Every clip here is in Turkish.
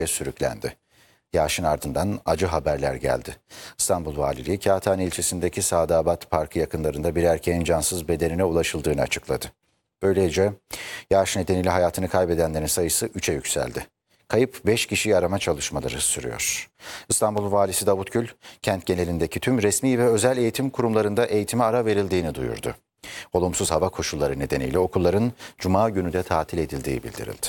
sürüklendi. Yağışın ardından acı haberler geldi. İstanbul Valiliği Kağıthane ilçesindeki Sadabat Parkı yakınlarında bir erkeğin cansız bedenine ulaşıldığını açıkladı. Böylece yağış nedeniyle hayatını kaybedenlerin sayısı 3'e yükseldi. Kayıp 5 kişiyi arama çalışmaları sürüyor. İstanbul Valisi Davut Gül, kent genelindeki tüm resmi ve özel eğitim kurumlarında eğitime ara verildiğini duyurdu. Olumsuz hava koşulları nedeniyle okulların Cuma günü de tatil edildiği bildirildi.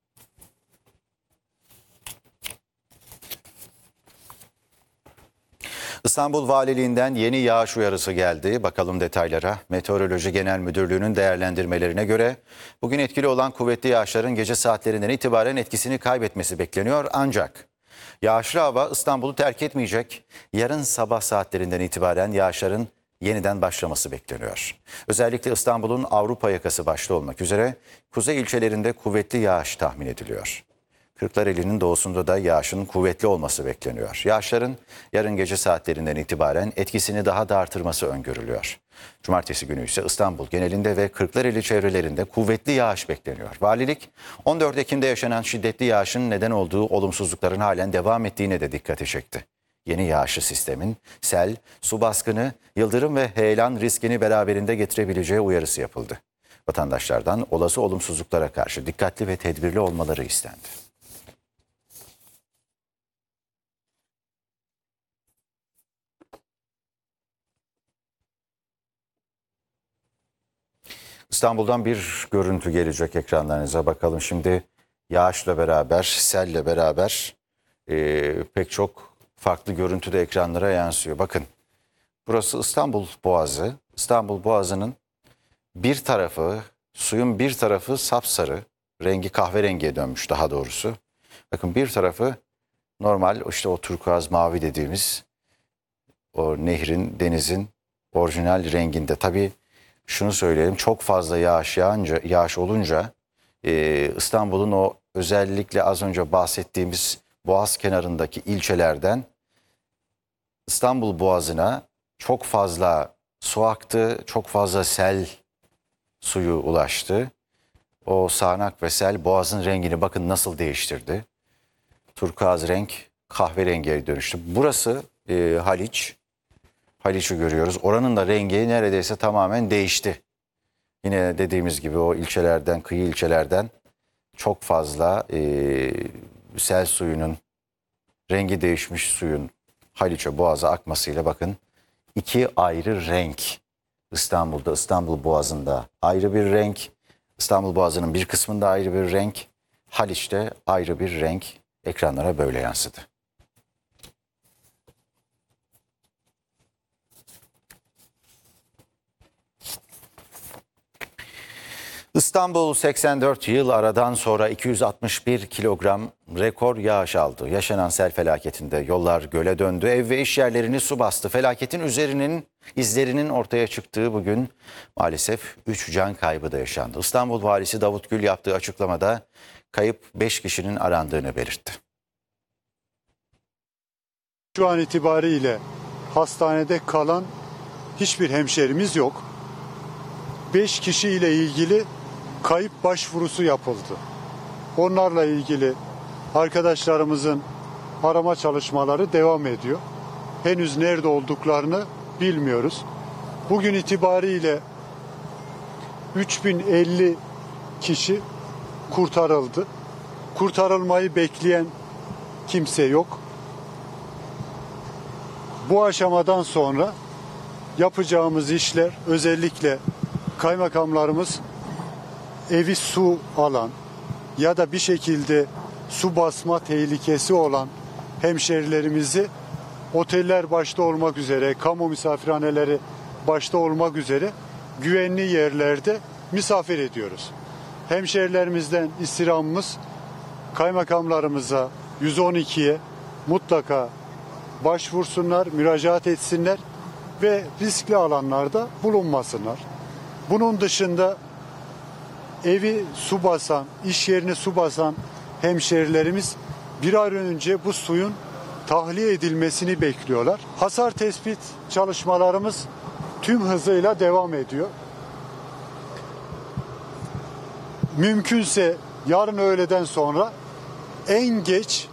İstanbul Valiliğinden yeni yağış uyarısı geldi. Bakalım detaylara. Meteoroloji Genel Müdürlüğü'nün değerlendirmelerine göre bugün etkili olan kuvvetli yağışların gece saatlerinden itibaren etkisini kaybetmesi bekleniyor. Ancak yağışlı hava İstanbul'u terk etmeyecek. Yarın sabah saatlerinden itibaren yağışların yeniden başlaması bekleniyor. Özellikle İstanbul'un Avrupa yakası başta olmak üzere kuzey ilçelerinde kuvvetli yağış tahmin ediliyor. Kırklareli'nin doğusunda da yağışın kuvvetli olması bekleniyor. Yağışların yarın gece saatlerinden itibaren etkisini daha da artırması öngörülüyor. Cumartesi günü ise İstanbul genelinde ve Kırklareli çevrelerinde kuvvetli yağış bekleniyor. Valilik 14 Ekim'de yaşanan şiddetli yağışın neden olduğu olumsuzlukların halen devam ettiğine de dikkati çekti. Yeni yağışlı sistemin sel, su baskını, yıldırım ve heyelan riskini beraberinde getirebileceği uyarısı yapıldı. Vatandaşlardan olası olumsuzluklara karşı dikkatli ve tedbirli olmaları istendi. İstanbul'dan bir görüntü gelecek ekranlarınıza. Bakalım şimdi yağışla beraber, selle beraber pek çok farklı görüntü de ekranlara yansıyor. Bakın burası İstanbul Boğazı. İstanbul Boğazı'nın bir tarafı, suyun bir tarafı sapsarı, rengi kahverengiye dönmüş daha doğrusu. Bakın bir tarafı normal işte o turkuaz mavi dediğimiz o nehrin, denizin orijinal renginde. Tabii şunu söyleyelim, çok fazla yağış olunca İstanbul'un o özellikle az önce bahsettiğimiz Boğaz kenarındaki ilçelerden İstanbul Boğazı'na çok fazla su aktı, çok fazla sel suyu ulaştı. O sağanak ve sel Boğaz'ın rengini bakın nasıl değiştirdi. Turkuaz renk kahverengiye dönüştü. Burası Haliç. Haliç'i görüyoruz. Oranın da rengi neredeyse tamamen değişti. Yine dediğimiz gibi o ilçelerden, kıyı ilçelerden çok fazla sel suyunun, rengi değişmiş suyun Haliç'e, Boğaz'a akmasıyla bakın iki ayrı renk. İstanbul'da, İstanbul Boğazı'nda ayrı bir renk, İstanbul Boğazı'nın bir kısmında ayrı bir renk, Haliç'te ayrı bir renk ekranlara böyle yansıdı. İstanbul 84 yıl aradan sonra 261 kilogram rekor yağış aldı. Yaşanan sel felaketinde yollar göle döndü, ev ve iş yerlerini su bastı. Felaketin izlerinin ortaya çıktığı bugün maalesef 3 can kaybı da yaşandı. İstanbul Valisi Davut Gül yaptığı açıklamada kayıp 5 kişinin arandığını belirtti. Şu an itibariyle hastanede kalan hiçbir hemşerimiz yok. 5 kişi ile ilgili kayıp başvurusu yapıldı. Onlarla ilgili arkadaşlarımızın arama çalışmaları devam ediyor. Henüz nerede olduklarını bilmiyoruz. Bugün itibariyle 3050 kişi kurtarıldı. Kurtarılmayı bekleyen kimse yok. Bu aşamadan sonra yapacağımız işler özellikle kaymakamlarımız evi su alan ya da bir şekilde su basma tehlikesi olan hemşerilerimizi oteller başta olmak üzere, kamu misafirhaneleri başta olmak üzere güvenli yerlerde misafir ediyoruz. Hemşerilerimizden istirhamımız kaymakamlarımıza 112'ye mutlaka başvursunlar, müracaat etsinler ve riskli alanlarda bulunmasınlar. Bunun dışında evi su basan, iş yerini su basan hemşerilerimiz bir an önce bu suyun tahliye edilmesini bekliyorlar. Hasar tespit çalışmalarımız tüm hızıyla devam ediyor. Mümkünse yarın öğleden sonra en geç